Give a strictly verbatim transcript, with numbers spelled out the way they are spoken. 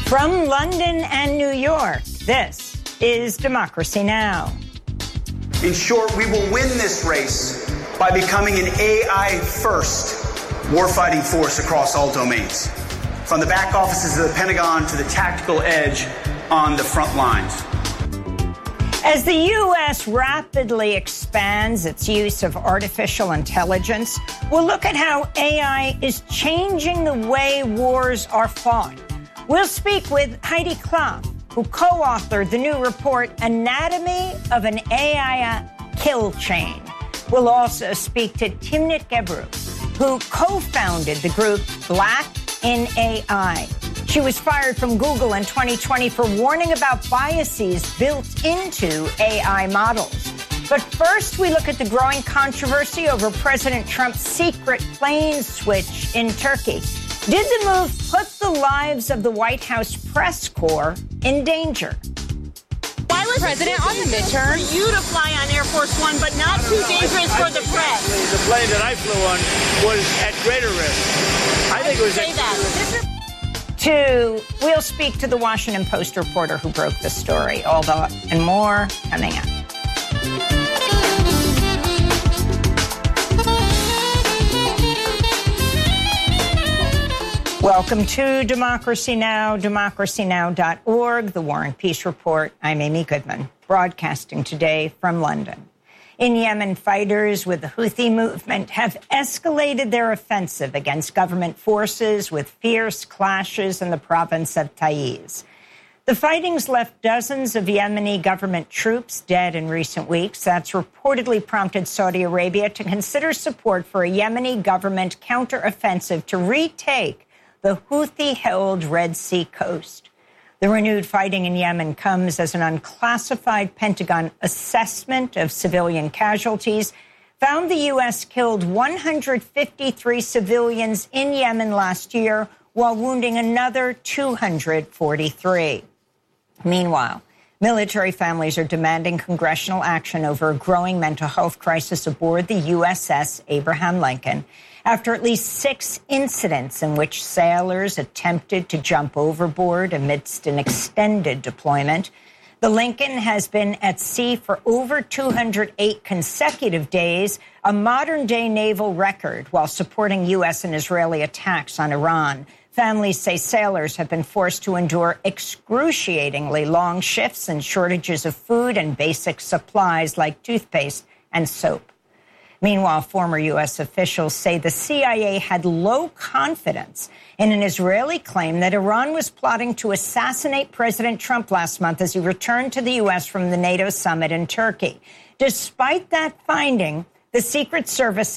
From London and New York, this is Democracy Now! In short, we will win this race by becoming an A I-first warfighting force across all domains, from the back offices of the Pentagon to the tactical edge on the front lines. As the U S rapidly expands its use of artificial intelligence, we'll look at how A I is changing the way wars are fought. We'll speak with Heidi Klum, who co-authored the new report, Anatomy of an A I Kill Chain. We'll also speak to Timnit Gebru, who co-founded the group Black in A I. She was fired from Google in twenty twenty for warning about biases built into A I models. But first, we look at the growing controversy over President Trump's secret plane switch in Turkey. Did the move put the lives of the White House press corps in danger? Why was President on the midterm for you to fly on Air Force One, but not too dangerous for the press? The plane that I flew on was at greater risk. I think it was. Say that. Two, we'll speak to the Washington Post reporter who broke the story. All that and more coming up. Welcome to Democracy Now!, democracy now dot org, the War and Peace Report. I'm Amy Goodman, broadcasting today from London. In Yemen, fighters with the Houthi movement have escalated their offensive against government forces with fierce clashes in the province of Taiz. The fighting's left dozens of Yemeni government troops dead in recent weeks. That's reportedly prompted Saudi Arabia to consider support for a Yemeni government counteroffensive to retake the Houthi-held Red Sea coast. The renewed fighting in Yemen comes as an unclassified Pentagon assessment of civilian casualties found the U S killed one hundred fifty-three civilians in Yemen last year, while wounding another two hundred forty-three. Meanwhile, military families are demanding congressional action over a growing mental health crisis aboard the U S S Abraham Lincoln, after at least six incidents in which sailors attempted to jump overboard amidst an extended deployment. The Lincoln has been at sea for over two hundred eight consecutive days, a modern-day naval record, while supporting U S and Israeli attacks on Iran. Families say sailors have been forced to endure excruciatingly long shifts and shortages of food and basic supplies like toothpaste and soap. Meanwhile, former U S officials say the C I A had low confidence in an Israeli claim that Iran was plotting to assassinate President Trump last month as he returned to the U S from the NATO summit in Turkey. Despite that finding, the Secret Service